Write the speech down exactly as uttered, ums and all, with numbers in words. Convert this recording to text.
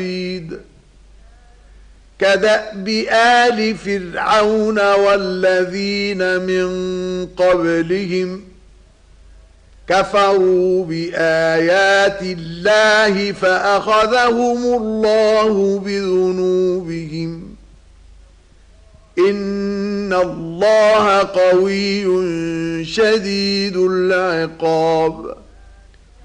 كدأب آل فرعون والذين من قبلهم كفروا بآيات الله فأخذهم الله بذنوبهم إن الله قوي شديد العقاب.